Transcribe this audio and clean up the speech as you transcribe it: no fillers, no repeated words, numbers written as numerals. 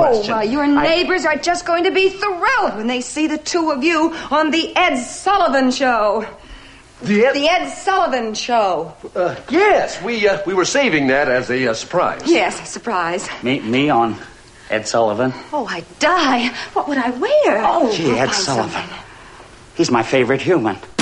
question. Your neighbors are just going to be thrilled when they see the two of you on the Ed Sullivan Show. The Ed Sullivan Show. Yes, we were saving that as a surprise. Yes, a surprise. Me on Ed Sullivan. Oh, I'd die. What would I wear? Oh, gee, Ed Sullivan. He's my favorite human.